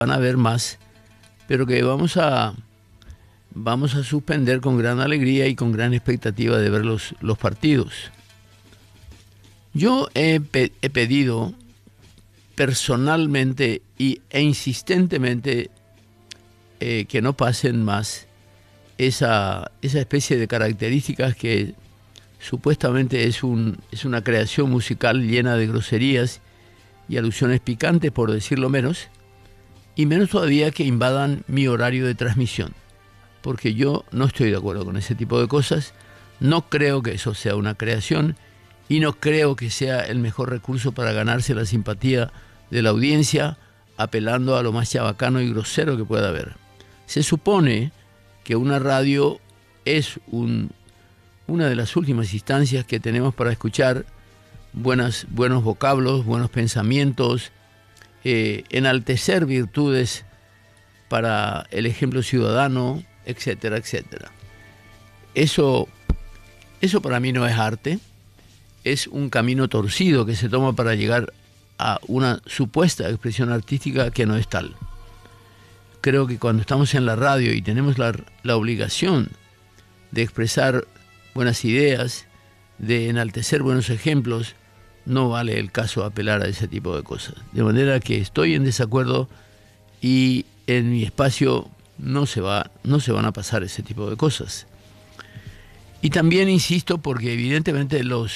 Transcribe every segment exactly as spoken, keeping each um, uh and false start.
van a ver más, pero que vamos a, vamos a suspender con gran alegría y con gran expectativa de ver los, los partidos. Yo he, pe he pedido personalmente y, e insistentemente eh, que no pasen más esa, esa especie de características que supuestamente es, un, es una creación musical llena de groserías y alusiones picantes, por decirlo menos, y menos todavía que invadan mi horario de transmisión, porque yo no estoy de acuerdo con ese tipo de cosas, no creo que eso sea una creación y no creo que sea el mejor recurso para ganarse la simpatía de la audiencia, apelando a lo más chabacano y grosero que pueda haber. Se supone que una radio es un, una de las últimas instancias que tenemos para escuchar buenas, buenos vocablos, buenos pensamientos, eh, enaltecer virtudes para el ejemplo ciudadano, etcétera, etcétera. Eso, eso para mí no es arte, es un camino torcido que se toma para llegar a una supuesta expresión artística que no es tal. Creo que cuando estamos en la radio y tenemos la, la obligación de expresar buenas ideas, de enaltecer buenos ejemplos, no vale el caso apelar a ese tipo de cosas. De manera que estoy en desacuerdo y en mi espacio no se va, no se van a pasar ese tipo de cosas. Y también insisto porque evidentemente los,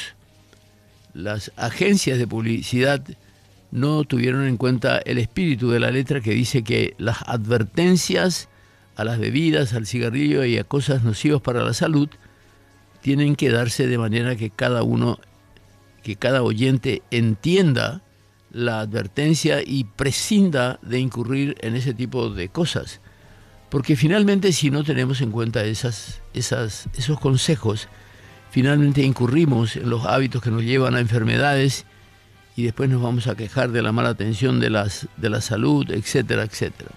las agencias de publicidad no tuvieron en cuenta el espíritu de la letra que dice que las advertencias a las bebidas, al cigarrillo y a cosas nocivas para la salud tienen que darse de manera que cada uno, que cada oyente entienda la advertencia y prescinda de incurrir en ese tipo de cosas. Porque finalmente si no tenemos en cuenta esas, esas, esos consejos, finalmente incurrimos en los hábitos que nos llevan a enfermedades y después nos vamos a quejar de la mala atención de, las, de la salud, etcétera, etcétera.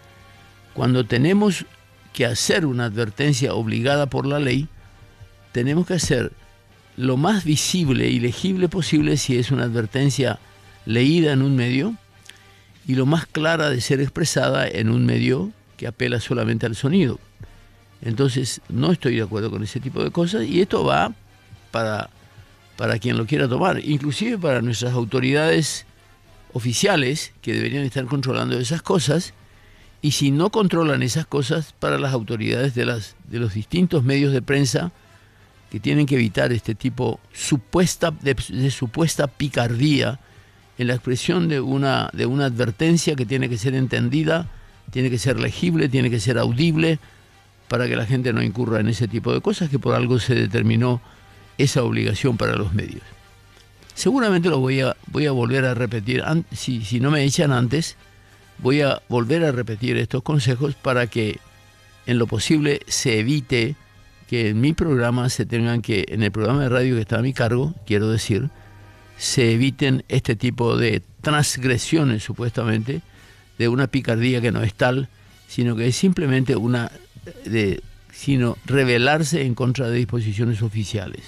Cuando tenemos que hacer una advertencia obligada por la ley, tenemos que hacer lo más visible y legible posible si es una advertencia leída en un medio y lo más clara de ser expresada en un medio que apela solamente al sonido. Entonces no estoy de acuerdo con ese tipo de cosas y esto va para, para quien lo quiera tomar, inclusive para nuestras autoridades oficiales que deberían estar controlando esas cosas, y si no controlan esas cosas, para las autoridades de, las, de los distintos medios de prensa que tienen que evitar este tipo supuesta, de, de supuesta picardía en la expresión de una, de una advertencia que tiene que ser entendida, tiene que ser legible, tiene que ser audible, para que la gente no incurra en ese tipo de cosas, que por algo se determinó esa obligación para los medios. Seguramente lo voy a, voy a volver a repetir, si, si no me echan antes, voy a volver a repetir estos consejos para que en lo posible se evite que en mi programa se tengan que, en el programa de radio que está a mi cargo, quiero decir, se eviten este tipo de transgresiones supuestamente, de una picardía que no es tal, sino que es simplemente una, de, sino rebelarse en contra de disposiciones oficiales.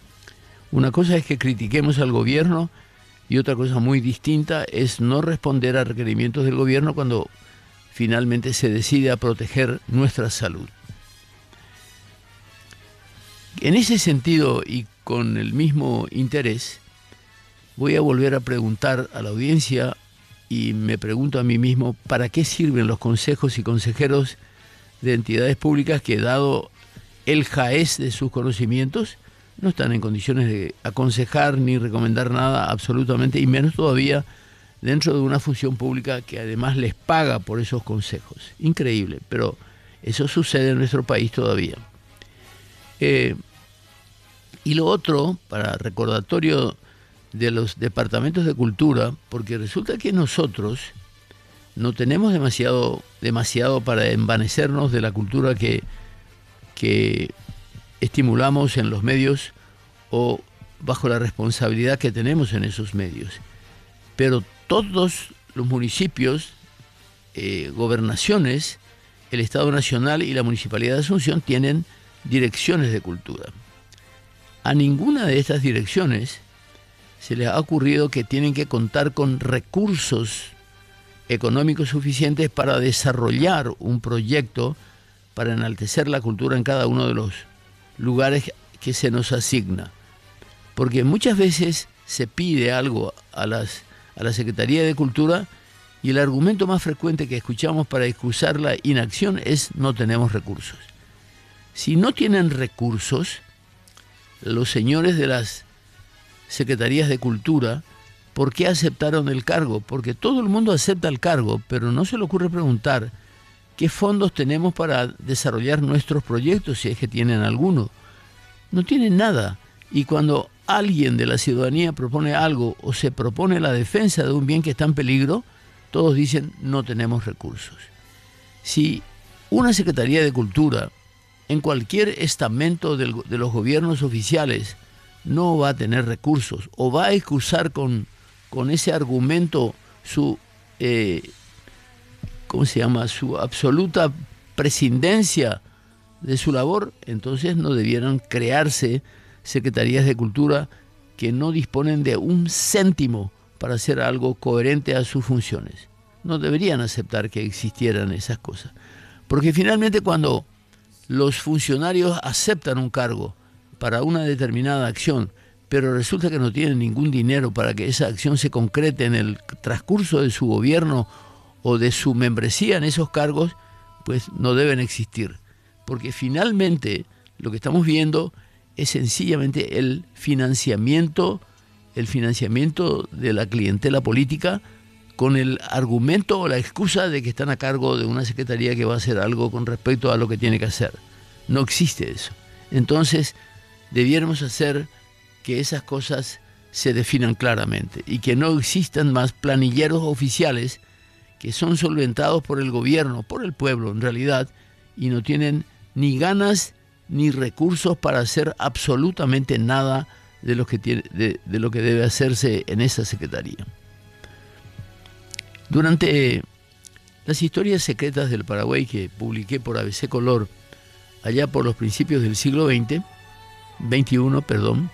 Una cosa es que critiquemos al gobierno y otra cosa muy distinta es no responder a requerimientos del gobierno cuando finalmente se decide a proteger nuestra salud. En ese sentido y con el mismo interés, voy a volver a preguntar a la audiencia y me pregunto a mí mismo para qué sirven los consejos y consejeros de entidades públicas que, dado el jaez de sus conocimientos, no están en condiciones de aconsejar ni recomendar nada absolutamente, y menos todavía dentro de una función pública que además les paga por esos consejos. Increíble, pero eso sucede en nuestro país todavía. Eh, y lo otro, para recordatorio de los departamentos de cultura, porque resulta que nosotros no tenemos demasiado, demasiado para envanecernos de la cultura que, que estimulamos en los medios o bajo la responsabilidad que tenemos en esos medios. Pero todos los municipios, eh, gobernaciones, el Estado Nacional y la Municipalidad de Asunción tienen direcciones de cultura. A ninguna de estas direcciones se les ha ocurrido que tienen que contar con recursos económicos suficientes para desarrollar un proyecto para enaltecer la cultura en cada uno de los lugares que se nos asigna. Porque muchas veces se pide algo a, las, a la Secretaría de Cultura y el argumento más frecuente que escuchamos para excusar la inacción es no tenemos recursos. Si no tienen recursos, los señores de las Secretarías de Cultura, ¿por qué aceptaron el cargo? Porque todo el mundo acepta el cargo, pero no se le ocurre preguntar qué fondos tenemos para desarrollar nuestros proyectos, si es que tienen alguno. No tienen nada. Y cuando alguien de la ciudadanía propone algo o se propone la defensa de un bien que está en peligro, todos dicen no tenemos recursos. Si una Secretaría de Cultura en cualquier estamento del, de los gobiernos oficiales no va a tener recursos o va a excusar con, con ese argumento su, eh, ¿cómo se llama?, su absoluta prescindencia de su labor, entonces no debieran crearse secretarías de cultura que no disponen de un céntimo para hacer algo coherente a sus funciones. No deberían aceptar que existieran esas cosas. Porque finalmente cuando los funcionarios aceptan un cargo para una determinada acción, pero resulta que no tienen ningún dinero para que esa acción se concrete en el transcurso de su gobierno o de su membresía en esos cargos, pues no deben existir. Porque finalmente lo que estamos viendo es sencillamente el financiamiento, el financiamiento de la clientela política con el argumento o la excusa de que están a cargo de una secretaría que va a hacer algo con respecto a lo que tiene que hacer. No existe eso. Entonces, debiéramos hacer que esas cosas se definan claramente y que no existan más planilleros oficiales que son solventados por el gobierno, por el pueblo en realidad, y no tienen ni ganas ni recursos para hacer absolutamente nada de lo que tiene, de, de lo que debe hacerse en esa secretaría. Durante las historias secretas del Paraguay que publiqué por A B C Color allá por los principios del siglo veinte, veintiuno, perdón,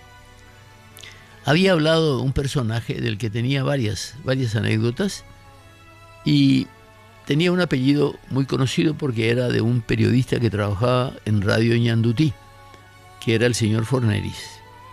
había hablado de un personaje del que tenía varias, varias anécdotas y tenía un apellido muy conocido porque era de un periodista que trabajaba en Radio Ñandutí, que era el señor Forneris.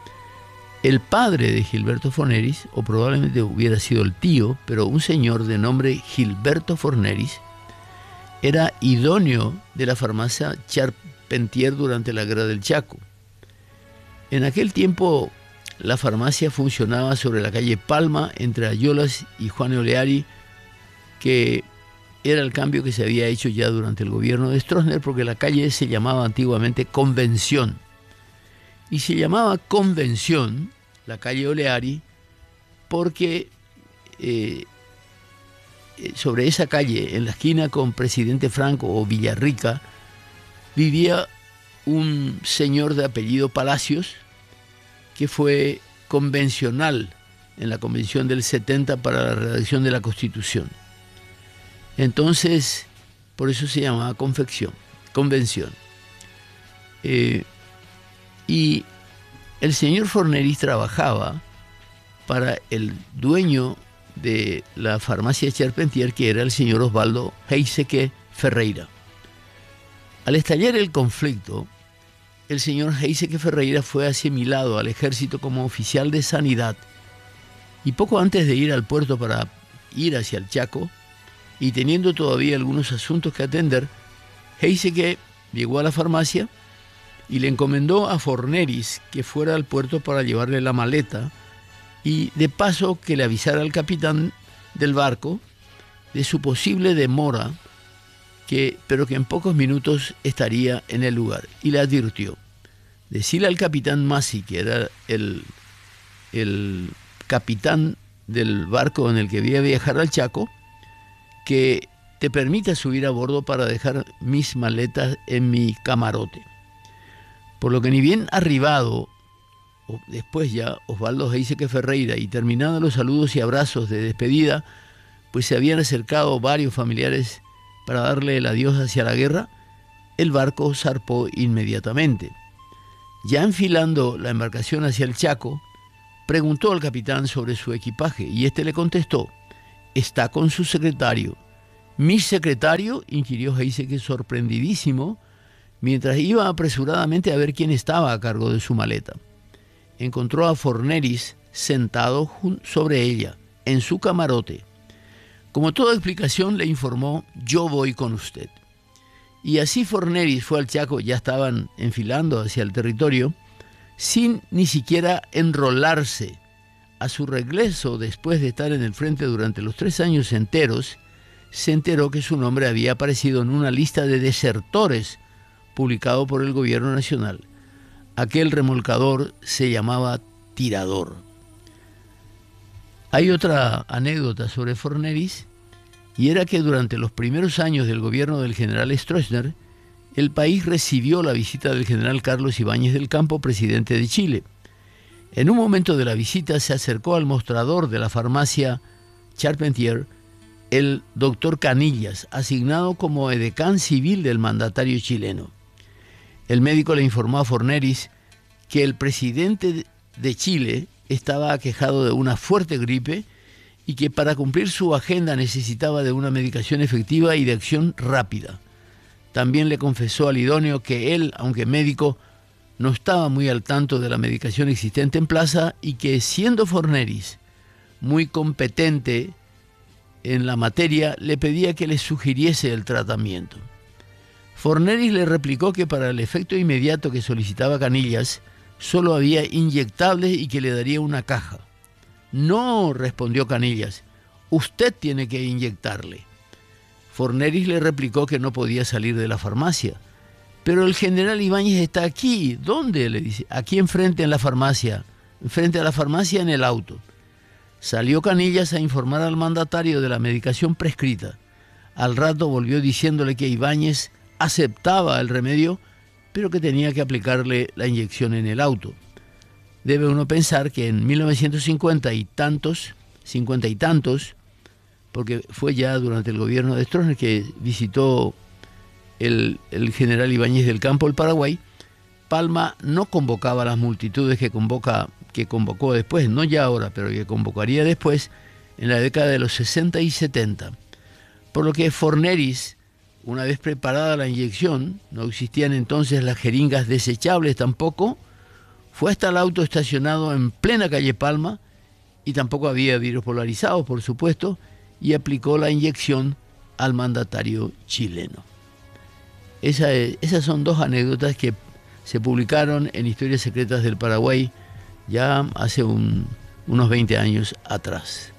El padre de Gilberto Forneris, o probablemente hubiera sido el tío, pero un señor de nombre Gilberto Forneris, era idóneo de la farmacia Charpentier durante la Guerra del Chaco. En aquel tiempo la farmacia funcionaba sobre la calle Palma, entre Ayolas y Juan Oleari, que era el cambio que se había hecho ya durante el gobierno de Stroessner, porque la calle se llamaba antiguamente Convención. Y se llamaba Convención, la calle Oleari, porque eh, sobre esa calle, en la esquina con Presidente Franco o Villarrica, vivía un señor de apellido Palacios, que fue convencional en la Convención del setenta para la redacción de la Constitución. Entonces, por eso se llamaba confección, convención. Eh, y el señor Forneris trabajaba para el dueño de la farmacia Charpentier, que era el señor Osvaldo Heiseke Ferreira. Al estallar el conflicto, el señor Heiseke Ferreira fue asimilado al ejército como oficial de sanidad y poco antes de ir al puerto para ir hacia el Chaco, y teniendo todavía algunos asuntos que atender, Heiseke llegó a la farmacia y le encomendó a Forneris que fuera al puerto para llevarle la maleta y de paso que le avisara al capitán del barco de su posible demora, que, pero que en pocos minutos estaría en el lugar. Y le advirtió: decirle al capitán Masi, que era el, el capitán del barco en el que iba a viajar al Chaco, que te permita subir a bordo para dejar mis maletas en mi camarote. Por lo que ni bien arribado, o después ya, Osvaldo Heiseke Ferreira, y terminados los saludos y abrazos de despedida, pues se habían acercado varios familiares para darle el adiós hacia la guerra, el barco zarpó inmediatamente. Ya enfilando la embarcación hacia el Chaco, preguntó al capitán sobre su equipaje y éste le contestó: está con su secretario. Mi secretario, inquirió Heiseke sorprendidísimo, mientras iba apresuradamente a ver quién estaba a cargo de su maleta. Encontró a Forneris sentado sobre ella, en su camarote. Como toda explicación le informó: yo voy con usted. Y así Forneris fue al Chaco, ya estaban enfilando hacia el territorio, sin ni siquiera enrolarse. A su regreso, después de estar en el frente durante los tres años enteros, se enteró que su nombre había aparecido en una lista de desertores publicado por el gobierno nacional. Aquel remolcador se llamaba Tirador. Hay otra anécdota sobre Forneris, y era que durante los primeros años del gobierno del general Stroessner, el país recibió la visita del general Carlos Ibáñez del Campo, presidente de Chile. En un momento de la visita se acercó al mostrador de la farmacia Charpentier el doctor Canillas, asignado como edecán civil del mandatario chileno. El médico le informó a Forneris que el presidente de Chile estaba aquejado de una fuerte gripe y que para cumplir su agenda necesitaba de una medicación efectiva y de acción rápida. También le confesó al idóneo que él, aunque médico, no estaba muy al tanto de la medicación existente en plaza y que, siendo Forneris muy competente en la materia, le pedía que le sugiriese el tratamiento. Forneris le replicó que para el efecto inmediato que solicitaba Canillas, solo había inyectables y que le daría una caja. No, respondió Canillas, usted tiene que inyectarle. Forneris le replicó que no podía salir de la farmacia. Pero el general Ibáñez está aquí. ¿Dónde? Le dice. Aquí enfrente en la farmacia. Enfrente a la farmacia en el auto. Salió Canillas a informar al mandatario de la medicación prescrita. Al rato volvió diciéndole que Ibáñez aceptaba el remedio, pero que tenía que aplicarle la inyección en el auto. Debe uno pensar que en mil novecientos cincuenta y tantos, cincuenta y tantos, porque fue ya durante el gobierno de Stroessner que visitó el, el general Ibáñez del Campo el Paraguay, Palma no convocaba a las multitudes que, convoca, que convocó después, no ya ahora, pero que convocaría después en la década de los sesenta y setenta. Por lo que Forneris, una vez preparada la inyección, no existían entonces las jeringas desechables tampoco, fue hasta el auto estacionado en plena calle Palma, y tampoco había vidrios polarizados, por supuesto, y aplicó la inyección al mandatario chileno. Esa es, esas son dos anécdotas que se publicaron en Historias Secretas del Paraguay ya hace un, unos veinte años atrás.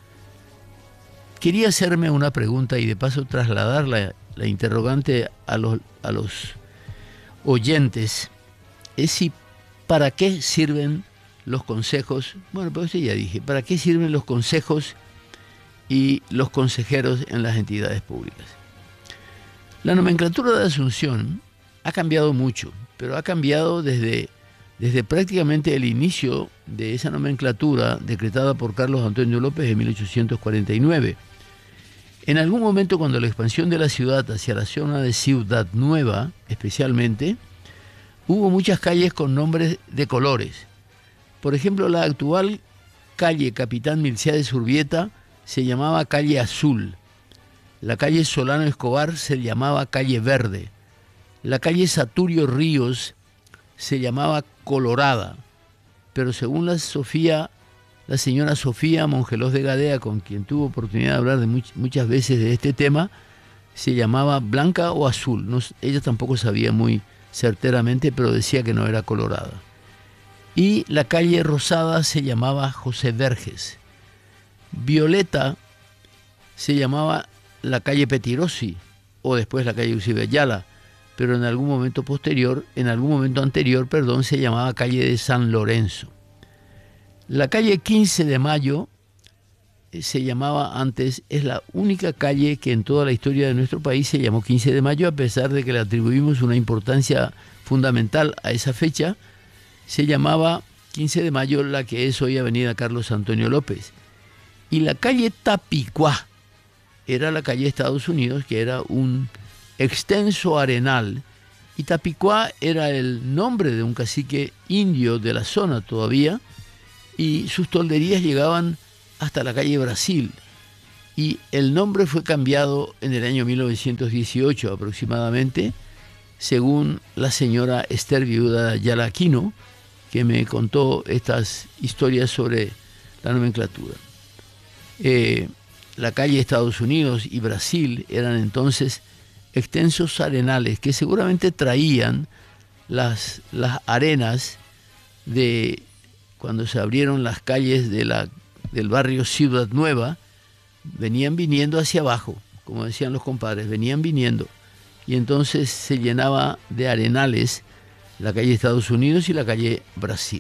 Quería hacerme una pregunta y de paso trasladar la, la interrogante a los, a los oyentes. Es si ¿para qué sirven los consejos? Bueno, pues ya dije, ¿para qué sirven los consejos y los consejeros en las entidades públicas? La nomenclatura de Asunción ha cambiado mucho, pero ha cambiado desde, desde prácticamente el inicio de esa nomenclatura decretada por Carlos Antonio López en mil ochocientos cuarenta y nueve. En algún momento, cuando la expansión de la ciudad hacia la zona de Ciudad Nueva, especialmente, hubo muchas calles con nombres de colores. Por ejemplo, la actual calle Capitán Milciades Urbieta se llamaba Calle Azul. La calle Solano Escobar se llamaba Calle Verde. La calle Saturio Ríos se llamaba Colorada. Pero según la Sofía, la señora Sofía Mongelos de Gadea, con quien tuvo oportunidad de hablar de much- muchas veces de este tema, se llamaba Blanca o Azul. No, ella tampoco sabía muy certeramente, pero decía que no era colorada. Y la calle Rosada se llamaba José Verges. Violeta se llamaba la calle Petirosi, o después la calle Eusebio Ayala, pero en algún momento posterior, en algún momento anterior, perdón, se llamaba calle de San Lorenzo. La calle quince de Mayo se llamaba antes, es la única calle que en toda la historia de nuestro país se llamó quince de Mayo, a pesar de que le atribuimos una importancia fundamental a esa fecha. Se llamaba quince de Mayo, la que es hoy Avenida Carlos Antonio López. Y la calle Tapicuá era la calle Estados Unidos, que era un extenso arenal, y Tapicuá era el nombre de un cacique indio de la zona todavía, y sus tolderías llegaban hasta la calle Brasil. y el nombre fue cambiado en el año mil novecientos dieciocho aproximadamente, según la señora Esther Viuda Ayala Aquino, que me contó estas historias sobre la nomenclatura. Eh, la calle Estados Unidos y Brasil eran entonces extensos arenales que seguramente traían las, las arenas de cuando se abrieron las calles de la, del barrio Ciudad Nueva, venían viniendo hacia abajo, como decían los compadres, venían viniendo, y entonces se llenaba de arenales la calle Estados Unidos y la calle Brasil.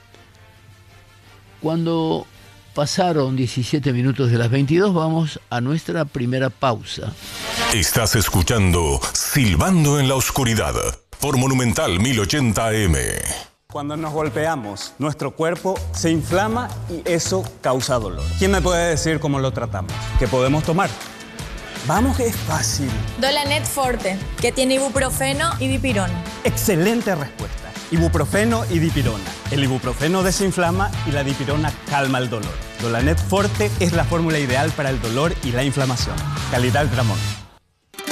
Cuando pasaron diecisiete minutos de las veintidós, vamos a nuestra primera pausa. Estás escuchando Silbando en la Oscuridad por Monumental mil ochenta A M. Cuando nos golpeamos, nuestro cuerpo se inflama y eso causa dolor. ¿Quién me puede decir cómo lo tratamos? ¿Qué podemos tomar? Vamos que es fácil. Dolanet Forte, que tiene ibuprofeno y dipirona. Excelente respuesta. Ibuprofeno y dipirona. El ibuprofeno desinflama y la dipirona calma el dolor. Dolanet Forte es la fórmula ideal para el dolor y la inflamación. Calidad Gramón.